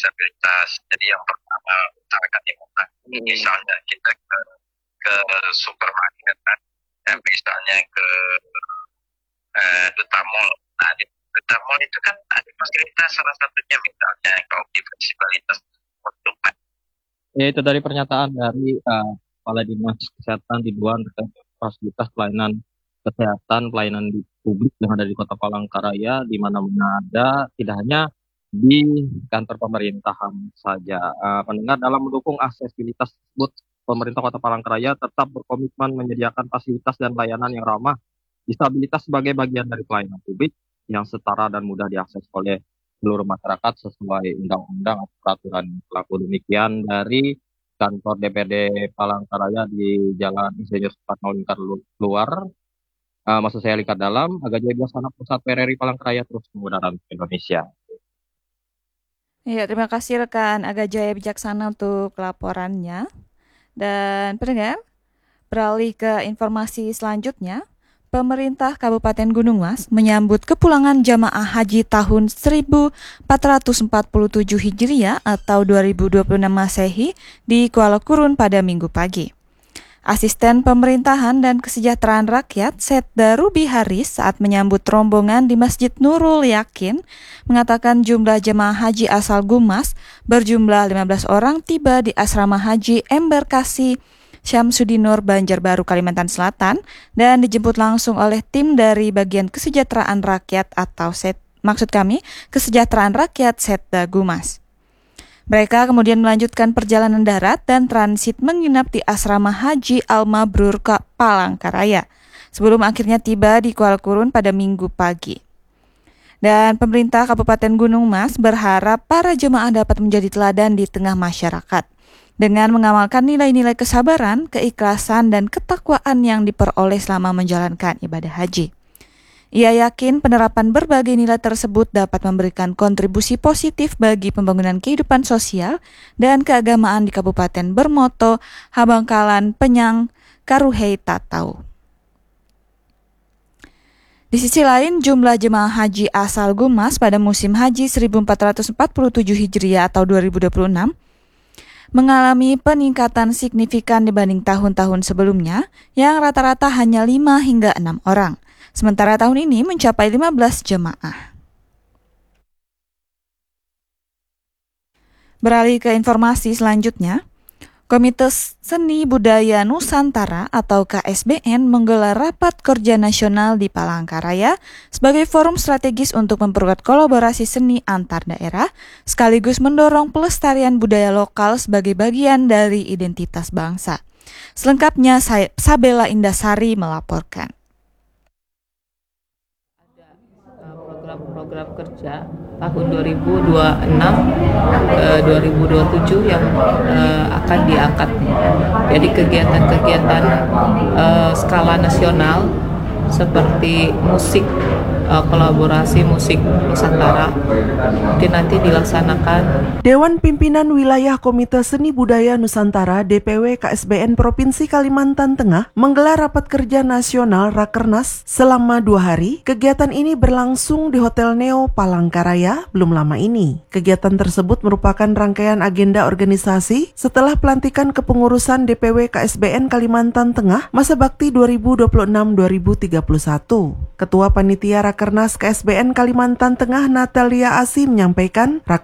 disabilitas. Jadi yang pertama utarakan imunitas. Misalnya kita ke supermarket kan, misalnya ke Duta Mall. Nah, di Duta Mall itu kan ada fasilitas, salah satunya misalnya kaum disabilitas untuk. Ya, itu dari pernyataan dari Kepala Dinas Kesehatan Ridwan terkait fasilitas pelayanan kesehatan, pelayanan di publik yang ada di Kota Palangkaraya, di mana-mana ada, tidak hanya di kantor pemerintahan saja. Pendengar, dalam mendukung aksesibilitas tersebut, pemerintah Kota Palangkaraya tetap berkomitmen menyediakan fasilitas dan layanan yang ramah disabilitas sebagai bagian dari pelayanan publik yang setara dan mudah diakses oleh seluruh masyarakat sesuai undang-undang atau peraturan berlaku. Demikian dari kantor DPD Palangkaraya di Jalan Insinyur Soekarno Lingkar Luar. Maksud saya Lingkar Dalam, Aga Jaya Bilaksana Pusat PRRI Palangkaraya terus mengudara untuk Indonesia. Ya, terima kasih rekan Aga Jaya Bijaksana untuk laporannya. Dan pendengar, beralih ke informasi selanjutnya. Pemerintah Kabupaten Gunung Mas menyambut kepulangan jamaah haji tahun 1447 Hijriah atau 2026 Masehi di Kuala Kurun pada Minggu pagi. Asisten Pemerintahan dan Kesejahteraan Rakyat Setda Ruby Haris saat menyambut rombongan di Masjid Nurul Yakin mengatakan jumlah jemaah haji asal Gumas berjumlah 15 orang tiba di Asrama Haji Embarkasi Syamsudinur Banjarbaru Kalimantan Selatan dan dijemput langsung oleh tim dari Bagian Kesejahteraan Rakyat atau Kesejahteraan Rakyat Setda Gumas. Mereka kemudian melanjutkan perjalanan darat dan transit menginap di Asrama Haji Al-Mabrur Palangkaraya sebelum akhirnya tiba di Kuala Kurun pada Minggu pagi. Dan pemerintah Kabupaten Gunung Mas berharap para jemaah dapat menjadi teladan di tengah masyarakat dengan mengamalkan nilai-nilai kesabaran, keikhlasan, dan ketakwaan yang diperoleh selama menjalankan ibadah haji. Ia yakin penerapan berbagai nilai tersebut dapat memberikan kontribusi positif bagi pembangunan kehidupan sosial dan keagamaan di Kabupaten bermoto Habangkalan Penyang Karuhei Tatau. Di sisi lain, jumlah jemaah haji asal Gumas pada musim haji 1447 Hijriah atau 2026 mengalami peningkatan signifikan dibanding tahun-tahun sebelumnya yang rata-rata hanya 5 hingga 6 orang. Sementara tahun ini mencapai 15 jemaah. Beralih ke informasi selanjutnya, Komite Seni Budaya Nusantara atau KSBN menggelar rapat kerja nasional di Palangkaraya sebagai forum strategis untuk memperkuat kolaborasi seni antar daerah sekaligus mendorong pelestarian budaya lokal sebagai bagian dari identitas bangsa. Selengkapnya Sabela Indasari melaporkan. Program kerja tahun 2026-2027 yang akan diangkat. Jadi kegiatan-kegiatan skala nasional seperti musik, kolaborasi musik Nusantara mungkin nanti dilaksanakan. Dewan Pimpinan Wilayah Komite Seni Budaya Nusantara DPW KSBN Provinsi Kalimantan Tengah menggelar rapat kerja nasional Rakernas selama 2 hari. Kegiatan ini berlangsung di Hotel Neo Palangkaraya belum lama ini. Kegiatan tersebut merupakan rangkaian agenda organisasi setelah pelantikan kepengurusan DPW KSBN Kalimantan Tengah masa bakti 2026-2031. Ketua Panitia Rakernas KSBN Kalimantan Tengah Natalia Asi menyampaikan